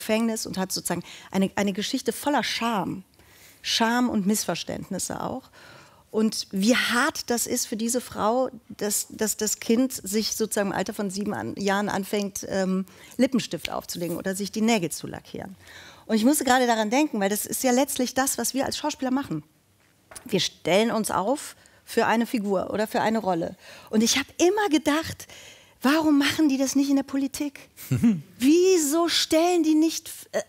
Gefängnis und hat sozusagen eine Geschichte voller Scham. Scham und Missverständnisse auch. Und wie hart das ist für diese Frau, dass das Kind sich sozusagen im Alter von 7 Jahren anfängt, Lippenstift aufzulegen oder sich die Nägel zu lackieren. Und ich musste gerade daran denken, weil das ist ja letztlich das, was wir als Schauspieler machen. Wir stellen uns auf für eine Figur oder für eine Rolle. Und ich habe immer gedacht, warum machen die das nicht in der Politik? Wieso stellen die nicht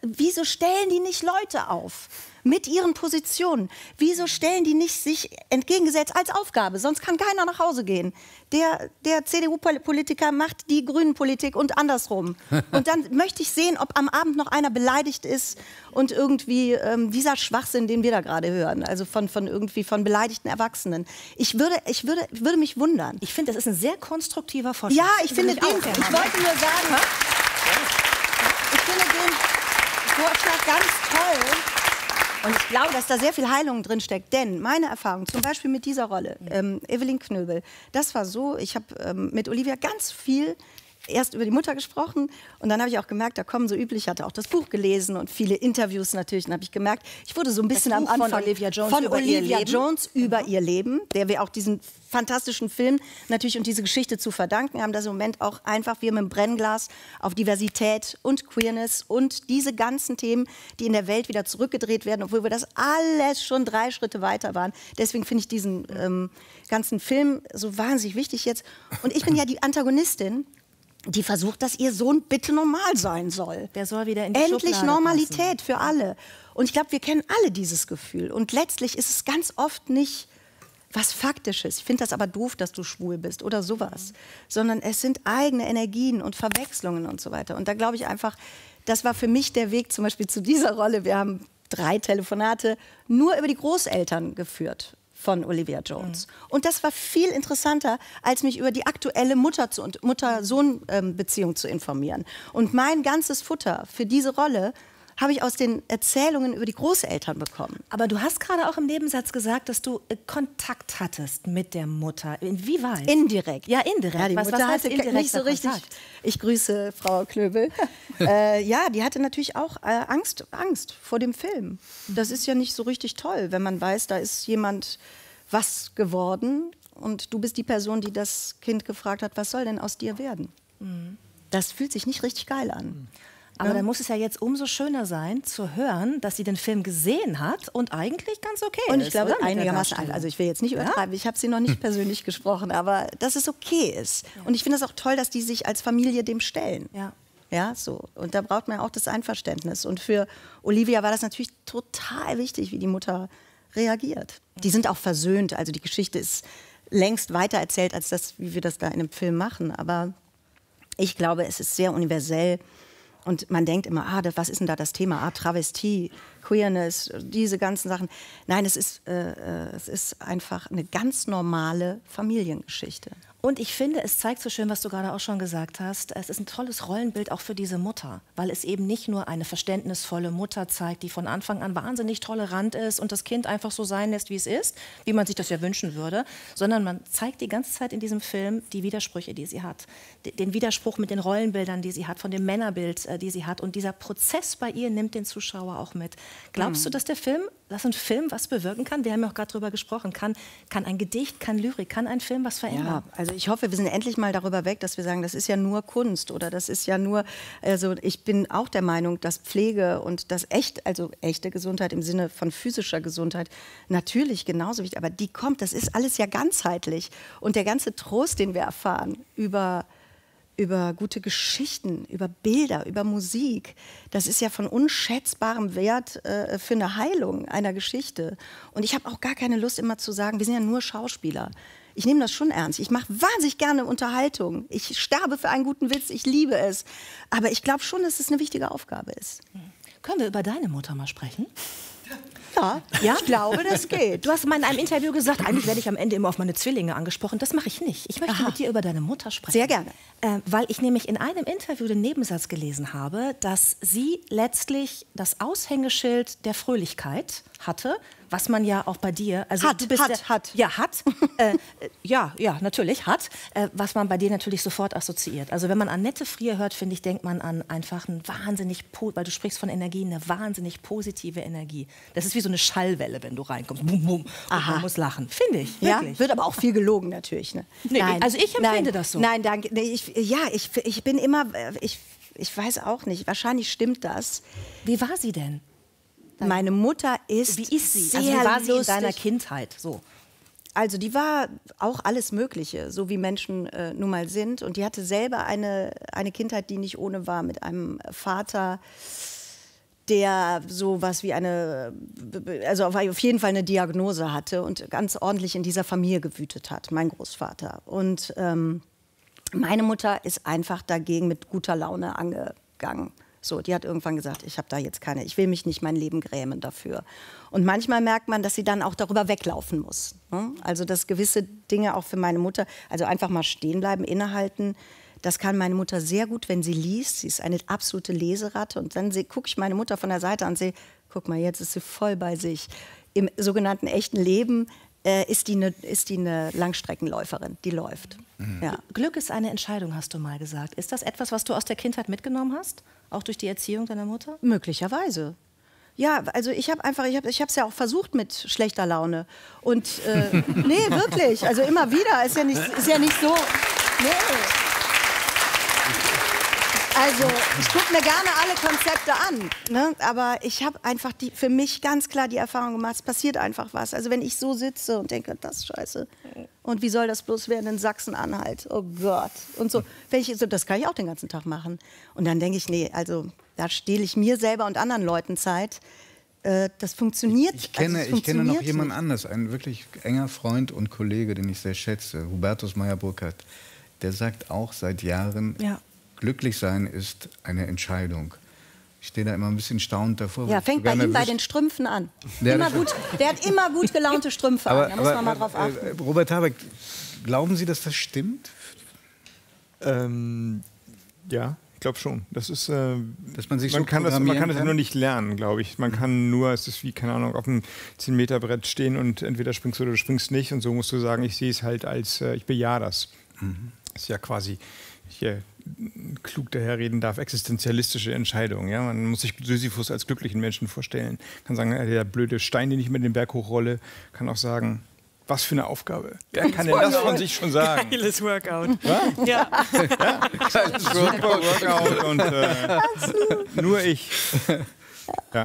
Leute auf mit ihren Positionen? Wieso stellen die nicht sich entgegengesetzt als Aufgabe? Sonst kann keiner nach Hause gehen. Der CDU-Politiker macht die Grünen-Politik und andersrum. Und dann möchte ich sehen, ob am Abend noch einer beleidigt ist und irgendwie dieser Schwachsinn, den wir da gerade hören, also von beleidigten Erwachsenen. Ich würde mich wundern. Ich finde, das ist ein sehr konstruktiver Vorschlag. Ja, ich finde den, ich wollte nur sagen, ich finde den Vorschlag ganz toll. Und ich glaube, dass da sehr viel Heilung drin steckt. Denn meine Erfahrung, zum Beispiel mit dieser Rolle, Evelyn Knöbel, das war so, ich habe mit Olivia ganz viel erst über die Mutter gesprochen und dann habe ich auch gemerkt, da kommen so üblich, ich hatte auch das Buch gelesen und viele Interviews natürlich, dann habe ich gemerkt, ich wurde so ein bisschen am Anfang von Olivia Jones über ihr Leben, der wir auch diesen fantastischen Film natürlich und diese Geschichte zu verdanken haben, dass im Moment auch einfach wir mit dem Brennglas auf Diversität und Queerness und diese ganzen Themen, die in der Welt wieder zurückgedreht werden, obwohl wir das alles schon 3 Schritte weiter waren. Deswegen finde ich diesen ganzen Film so wahnsinnig wichtig jetzt. Und ich bin ja die Antagonistin, die versucht, dass ihr Sohn bitte normal sein soll. Der soll wieder in die Endlich Schublade Normalität passen. für alle. Und ich glaube, wir kennen alle dieses Gefühl. Und letztlich ist es ganz oft nicht was Faktisches. Ich finde das aber doof, dass du schwul bist oder sowas. Sondern es sind eigene Energien und Verwechslungen und so weiter. Und da glaube ich einfach, das war für mich der Weg zum Beispiel zu dieser Rolle. Wir haben 3 Telefonate nur über die Großeltern geführt von Olivia Jones. Und das war viel interessanter, als mich über die aktuelle Mutter-Sohn-Beziehung zu informieren. Und mein ganzes Futter für diese Rolle habe ich aus den Erzählungen über die Großeltern bekommen. Aber du hast gerade auch im Nebensatz gesagt, dass du Kontakt hattest mit der Mutter. Inwieweit? Indirekt. Ja, indirekt. Ja, die Mutter hatte nicht so richtig. Ich grüße Frau Klöbel. Ja, die hatte natürlich auch Angst vor dem Film. Das ist ja nicht so richtig toll, wenn man weiß, da ist jemand was geworden und du bist die Person, die das Kind gefragt hat, was soll denn aus dir werden? Das fühlt sich nicht richtig geil an. Aber dann muss es ja jetzt umso schöner sein, zu hören, dass sie den Film gesehen hat und eigentlich ganz okay ist. Und ich glaube, einigermaßen, also ich will jetzt nicht übertreiben, ich habe sie noch nicht persönlich gesprochen, aber dass es okay ist. Ja. Und ich finde es auch toll, dass die sich als Familie dem stellen. Ja. Ja, so. Und da braucht man auch das Einverständnis. Und für Olivia war das natürlich total wichtig, wie die Mutter reagiert. Die sind auch versöhnt, also die Geschichte ist längst weiter erzählt, als das, wie wir das da in einem Film machen. Aber ich glaube, es ist sehr universell. Und man denkt immer, was ist denn da das Thema? Travestie, Queerness, diese ganzen Sachen. Nein, es ist einfach eine ganz normale Familiengeschichte. Und ich finde, es zeigt so schön, was du gerade auch schon gesagt hast. Es ist ein tolles Rollenbild auch für diese Mutter, weil es eben nicht nur eine verständnisvolle Mutter zeigt, die von Anfang an wahnsinnig tolerant ist und das Kind einfach so sein lässt, wie es ist, wie man sich das ja wünschen würde, sondern man zeigt die ganze Zeit in diesem Film die Widersprüche, die sie hat. Den Widerspruch mit den Rollenbildern, die sie hat, von dem Männerbild, die sie hat. Und dieser Prozess bei ihr nimmt den Zuschauer auch mit. Glaubst du, dass ein Film was bewirken kann? Wir haben ja auch gerade drüber gesprochen. Kann ein Gedicht, kann Lyrik, kann ein Film was verändern? Ja, also ich hoffe, wir sind endlich mal darüber weg, dass wir sagen, das ist ja nur Kunst oder das ist ja nur, also ich bin auch der Meinung, dass Pflege und das echte Gesundheit im Sinne von physischer Gesundheit natürlich genauso wichtig, aber das ist alles ja ganzheitlich und der ganze Trost, den wir erfahren über gute Geschichten, über Bilder, über Musik. Das ist ja von unschätzbarem Wert für eine Heilung einer Geschichte. Und ich habe auch gar keine Lust, immer zu sagen, wir sind ja nur Schauspieler. Ich nehme das schon ernst. Ich mache wahnsinnig gerne Unterhaltung. Ich sterbe für einen guten Witz, ich liebe es. Aber ich glaube schon, dass es eine wichtige Aufgabe ist. Können wir über deine Mutter mal sprechen? Ja, ich glaube, das geht. Du hast mal in einem Interview gesagt, eigentlich werde ich am Ende immer auf meine Zwillinge angesprochen. Das mache ich nicht. Ich möchte mit dir über deine Mutter sprechen. Sehr gerne. Weil ich nämlich in einem Interview den Nebensatz gelesen habe, dass sie letztlich das Aushängeschild der Fröhlichkeit hatte, was man ja auch bei dir, also Hat. Ja, natürlich, was man bei dir natürlich sofort assoziiert. Also wenn man Annette Frier hört, finde ich, denkt man an einfach weil du sprichst von Energie, eine wahnsinnig positive Energie. Das ist wie so eine Schallwelle, wenn du reinkommst. Bum, bum. Und man muss lachen, finde ich, wirklich. Ja, wird aber auch viel gelogen natürlich. Ne? Nee, also ich empfinde das so. Nein, danke. Nee, ich bin immer, ich weiß auch nicht, wahrscheinlich stimmt das. Wie war sie denn? Meine Mutter ist Wie ist sie? sehr Also wie war sie in lustig. deiner Kindheit? So. Also die war auch alles Mögliche, so wie Menschen nun mal sind. Und die hatte selber eine Kindheit, die nicht ohne war, mit einem Vater, der sowas wie also auf jeden Fall eine Diagnose hatte und ganz ordentlich in dieser Familie gewütet hat, mein Großvater. Und meine Mutter ist einfach dagegen mit guter Laune angegangen. So, die hat irgendwann gesagt, ich will mich nicht mein Leben grämen dafür. Und manchmal merkt man, dass sie dann auch darüber weglaufen muss. Ne? Also, dass gewisse Dinge auch für meine Mutter, also einfach mal stehen bleiben, innehalten, das kann meine Mutter sehr gut, wenn sie liest. Sie ist eine absolute Leseratte. Und dann gucke ich meine Mutter von der Seite an und sehe, guck mal, jetzt ist sie voll bei sich. Im sogenannten echten Leben ist die eine Langstreckenläuferin, die läuft. Ja. Glück ist eine Entscheidung, hast du mal gesagt. Ist das etwas, was du aus der Kindheit mitgenommen hast? Auch durch die Erziehung deiner Mutter? Möglicherweise. Ja, also ich habe es ja auch versucht mit schlechter Laune. Und nee, wirklich, also immer wieder. Ist ja nicht so. Nee. Also, ich gucke mir gerne alle Konzepte an, ne? Aber ich habe einfach für mich ganz klar die Erfahrung gemacht, es passiert einfach was. Also wenn ich so sitze und denke, das ist scheiße. Und wie soll das bloß werden in Sachsen-Anhalt? Oh Gott. Und so, das kann ich auch den ganzen Tag machen. Und dann denke ich, nee, also da stehle ich mir selber und anderen Leuten Zeit. Das funktioniert. Ich kenne noch jemand anders, ein wirklich enger Freund und Kollege, den ich sehr schätze, Hubertus Meyer-Burkhardt. Der sagt auch seit Jahren, glücklich sein ist eine Entscheidung. Ich stehe da immer ein bisschen staunend davor. Ja, fängt bei ihm bei den Strümpfen an. Der hat immer gut gelaunte Strümpfe an. Da muss man mal drauf achten. Robert Habeck, glauben Sie, dass das stimmt? Ja, ich glaube schon. Das ist, dass man sich man kann das nur nicht lernen, glaube ich. Man kann nur, es ist wie, keine Ahnung, auf einem 10-Meter-Brett stehen und entweder springst du oder du springst nicht. Und so musst du sagen, ich sehe es halt als, ich bejahe das. Das ist ja quasi, klug daherreden darf, existenzialistische Entscheidung. Ja? Man muss sich Sisyphus als glücklichen Menschen vorstellen. Kann sagen, der blöde Stein, den ich mit den Berg hochrolle, kann auch sagen, was für eine Aufgabe. Wer kann denn das von sich schon sagen? Geiles Workout. Was? Ja. Geiles Workout und nur ich. Ja.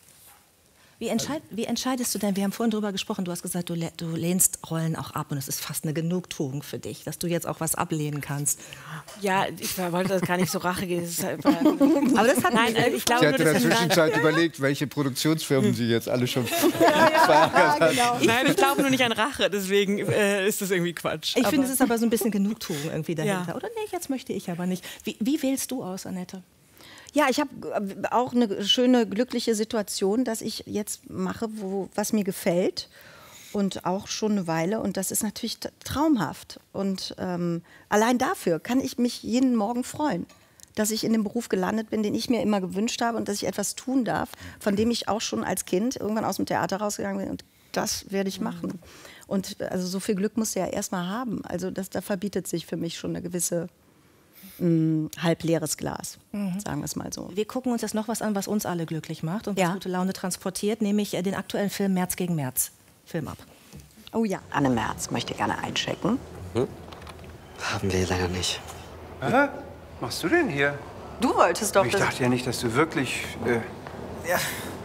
Wie entscheidest du denn, wir haben vorhin darüber gesprochen, du hast gesagt, du lehnst Rollen auch ab und es ist fast eine Genugtuung für dich, dass du jetzt auch was ablehnen kannst. Ja, ich wollte das gar nicht so Rache gehen. Aber das hat ich glaube, Sie hatte in der Zwischenzeit überlegt, welche Produktionsfirmen sie jetzt alle schon genau. Nein, ich glaube nur nicht an Rache, deswegen ist das irgendwie Quatsch. Ich finde, es ist aber so ein bisschen Genugtuung irgendwie dahinter. Ja. Oder nee, jetzt möchte ich aber nicht. Wie wählst du aus, Annette? Ja, ich habe auch eine schöne, glückliche Situation, dass ich jetzt mache, was mir gefällt und auch schon eine Weile. Und das ist natürlich traumhaft. Und allein dafür kann ich mich jeden Morgen freuen, dass ich in dem Beruf gelandet bin, den ich mir immer gewünscht habe und dass ich etwas tun darf, von dem ich auch schon als Kind irgendwann aus dem Theater rausgegangen bin. Und das werde ich machen. Und also so viel Glück musst du ja erstmal haben. Also da verbietet sich für mich schon eine gewisse halbleeres Glas, sagen wir es mal so. Wir gucken uns jetzt noch was an, was uns alle glücklich macht und was gute Laune transportiert, nämlich den aktuellen Film März gegen März. Film ab. Oh ja. Anne Merz möchte gerne einchecken. Haben wir leider nicht. Was machst du denn hier? Du wolltest doch... Ich dachte ja nicht, dass du wirklich... Ja.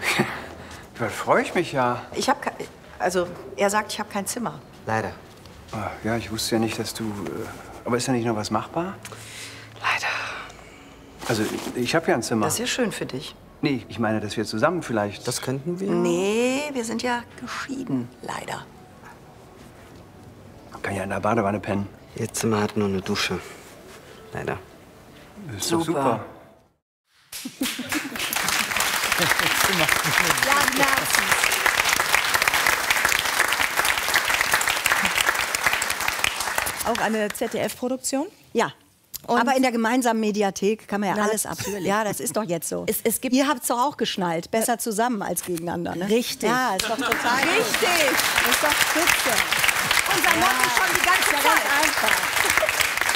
Da freue ich mich ja. Ich habe also er sagt, ich habe kein Zimmer. Leider. Ja, ich wusste ja nicht, dass du... aber ist da nicht noch was machbar? Leider. Also, ich habe ja ein Zimmer. Das ist ja schön für dich. Nee, ich meine, dass wir zusammen vielleicht... Das könnten wir? Nee, wir sind ja geschieden, leider. Man kann ja in der Badewanne pennen. Ihr Zimmer hat nur eine Dusche. Leider. Das ist doch super. Ja, Merzen. Auch eine ZDF-Produktion? Ja. Aber in der gemeinsamen Mediathek kann man ja alles abhören. Ja, das ist doch jetzt so. Ihr habt es doch auch geschnallt. Besser zusammen als gegeneinander. Ne? Richtig. Ja, ist doch total richtig. Das ist doch spitze. Unser Motto schon die ganze Zeit. Einfach.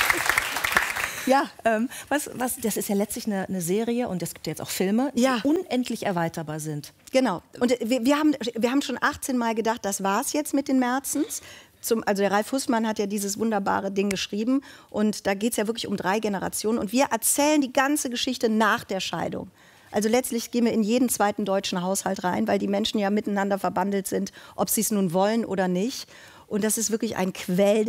Ja, das ist ja letztlich eine Serie und es gibt ja jetzt auch Filme, die unendlich erweiterbar sind. Genau. Und wir haben schon 18 Mal gedacht, das war's jetzt mit den Merzens. Also der Ralf Hussmann hat ja dieses wunderbare Ding geschrieben und da geht es ja wirklich um 3 Generationen und wir erzählen die ganze Geschichte nach der Scheidung. Also letztlich gehen wir in jeden zweiten deutschen Haushalt rein, weil die Menschen ja miteinander verbandelt sind, ob sie es nun wollen oder nicht. Und das ist wirklich ein Quell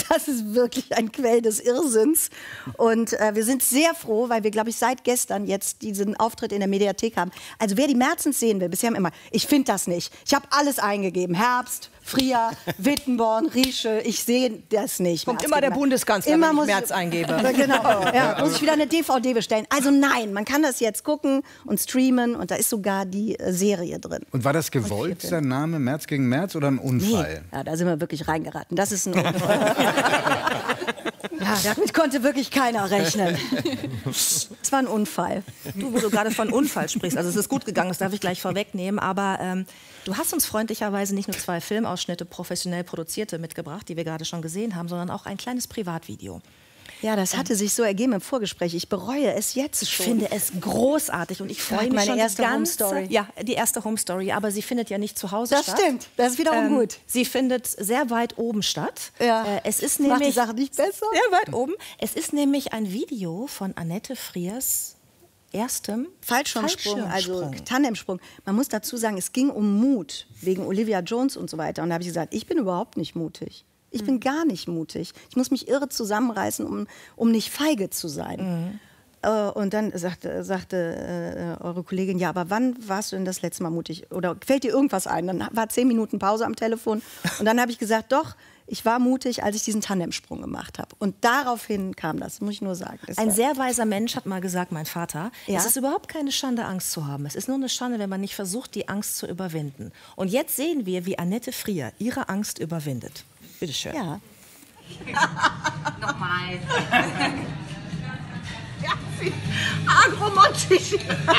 des Irrsinns. Und wir sind sehr froh, weil wir, glaube ich, seit gestern jetzt diesen Auftritt in der Mediathek haben. Also wer die Merzens sehen will, bisher haben immer, ich finde das nicht. Ich habe alles eingegeben. Herbst, Frühjahr, Wittenborn, Riesche, ich sehe das nicht. Kommt immer der Bundeskanzler, wenn ich Merz eingebe. Genau, ja, muss ich wieder eine DVD bestellen. Also nein, man kann das jetzt gucken und streamen und da ist sogar die Serie drin. Und war das gewollt, der Name Merz gegen Merz oder ein Unfall? Nee, ja, da sind wir wirklich reingeraten. Das ist ein Unfall. Ja, damit konnte wirklich keiner rechnen. Es war ein Unfall. Wo du gerade von Unfall sprichst, also es ist gut gegangen, das darf ich gleich vorwegnehmen, aber du hast uns freundlicherweise nicht nur 2 Filmausschnitte, professionell produzierte, mitgebracht, die wir gerade schon gesehen haben, sondern auch ein kleines Privatvideo. Ja, das hatte sich so ergeben im Vorgespräch. Ich bereue es jetzt schon. Ich finde es großartig und ich freue mich schon erste Home Story. Ja, die erste Home Story, aber sie findet ja nicht zu Hause statt. Das stimmt, das ist wiederum gut. Sie findet sehr weit oben statt. Ja. Es ist macht die Sache nicht besser. Sehr weit oben. Es ist nämlich ein Video von Annette Friers erstem Fallschirmsprung, also Tandemsprung. Man muss dazu sagen, es ging um Mut, wegen Olivia Jones und so weiter. Und da habe ich gesagt, ich bin überhaupt nicht mutig. Ich bin gar nicht mutig. Ich muss mich irre zusammenreißen, um nicht feige zu sein. Und dann sagte eure Kollegin, ja, aber wann warst du denn das letzte Mal mutig? Oder fällt dir irgendwas ein? Dann war 10 Minuten Pause am Telefon. Und dann habe ich gesagt, doch, ich war mutig, als ich diesen Tandemsprung gemacht habe. Und daraufhin kam das, muss ich nur sagen. Ein sehr weiser Mensch hat mal gesagt, mein Vater, es ist überhaupt keine Schande, Angst zu haben. Es ist nur eine Schande, wenn man nicht versucht, die Angst zu überwinden. Und jetzt sehen wir, wie Annette Frier ihre Angst überwindet. Bitte schön. Ja. Nochmal. Ja, arg romantisch.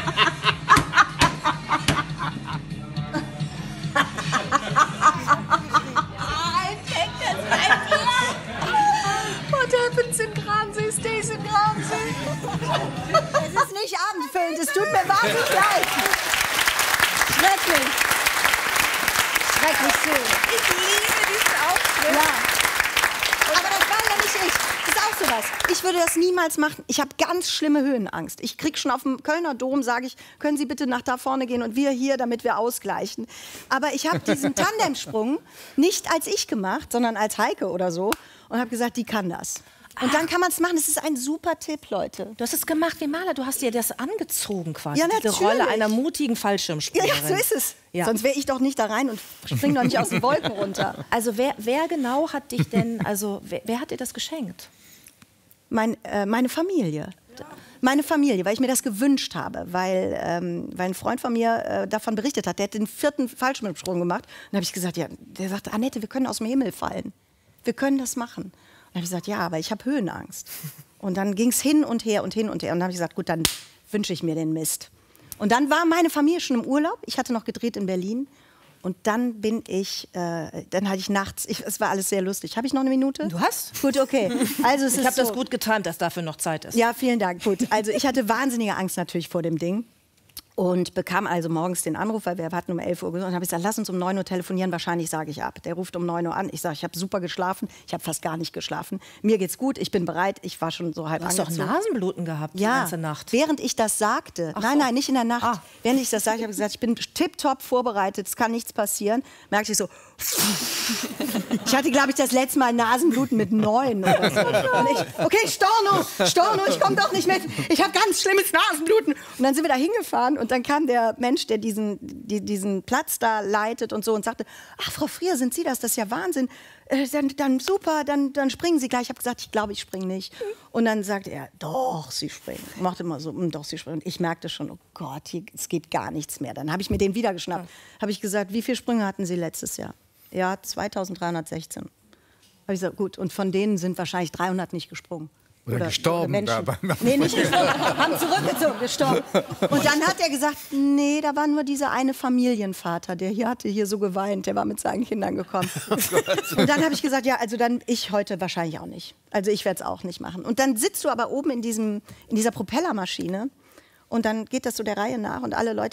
What happens in Gransee stays in Gransee. Es ist nicht abendfüllend, es tut mir wahnsinnig leid. Schrecklich. Schrecklich schön. Ich liebe diesen Auftritt. Ja. Aber das war ja nicht ich. Das ist auch sowas. Ich würde das niemals machen. Ich habe ganz schlimme Höhenangst. Ich kriege schon auf dem Kölner Dom, sage ich, können Sie bitte nach da vorne gehen und wir hier, damit wir ausgleichen. Aber ich habe diesen Tandemsprung nicht als ich gemacht, sondern als Heike oder so und habe gesagt, die kann das. Und dann kann man es machen. Das ist ein super Tipp, Leute. Du hast es gemacht wie Maler. Du hast dir das angezogen quasi. Ja, diese Rolle einer mutigen Fallschirmspringerin. Ja, so ist es. Ja. Sonst wäre ich doch nicht da rein und springe doch nicht aus den Wolken runter. Also wer genau hat dich denn, also wer hat dir das geschenkt? Meine Familie. Meine Familie, weil ich mir das gewünscht habe, weil ein Freund von mir davon berichtet hat, der hat den 4. Fallschirmsprung gemacht. Und da habe ich gesagt, ja, der sagte, Annette, wir können aus dem Himmel fallen. Wir können das machen. Und dann habe ich gesagt, ja, aber ich habe Höhenangst. Und dann ging es hin und her und hin und her. Und dann habe ich gesagt, gut, dann wünsche ich mir den Mist. Und dann war meine Familie schon im Urlaub. Ich hatte noch gedreht in Berlin. Und dann dann hatte ich nachts, es war alles sehr lustig. Habe ich noch eine Minute? Du hast? Gut, okay. Also ich habe das gut getimt, dass dafür noch Zeit ist. Ja, vielen Dank. Gut. Also ich hatte wahnsinnige Angst natürlich vor dem Ding. Und bekam also morgens den Anruf, weil wir hatten um 11 Uhr gesagt. Und habe ich gesagt, lass uns um 9 Uhr telefonieren, wahrscheinlich sage ich ab. Der ruft um 9 Uhr an. Ich sage, ich habe super geschlafen. Ich habe fast gar nicht geschlafen. Mir geht's gut, ich bin bereit. Ich war schon so halb angezogen. Du hast doch Nasenbluten gehabt die ganze Nacht. Während ich das sagte. Nein, nicht in der Nacht. Während ich das sagte, habe ich gesagt, ich bin tipptopp vorbereitet, es kann nichts passieren. Merkte ich so, ich hatte, glaube ich, das letzte Mal Nasenbluten mit 9 oder so. Und ich, okay, Storno, ich komme doch nicht mit. Ich habe ganz schlimmes Nasenbluten. Und dann sind wir da hingefahren und dann kam der Mensch, der diesen Platz da leitet und so und sagte, ach, Frau Frier, sind Sie das? Das ist ja Wahnsinn. Dann super, dann springen Sie gleich. Ich habe gesagt, ich glaube, ich springe nicht. Und dann sagte er, doch, Sie springen. Machte immer so, doch, Sie springen. Und ich merkte schon, oh Gott, es geht gar nichts mehr. Dann habe ich mir den wieder geschnappt. Habe ich gesagt, wie viele Sprünge hatten Sie letztes Jahr? Ja, 2316. Habe ich gesagt, gut, und von denen sind wahrscheinlich 300 nicht gesprungen. Oder gestorben. Nee, nicht gestorben, haben zurückgezogen, gestorben. Und dann hat er gesagt, nee, da war nur dieser eine Familienvater, der hatte hier so geweint, der war mit seinen Kindern gekommen. Und dann habe ich gesagt, ja, also dann ich heute wahrscheinlich auch nicht. Also ich werde es auch nicht machen. Und dann sitzt du aber oben in dieser Propellermaschine und dann geht das so der Reihe nach und alle Leute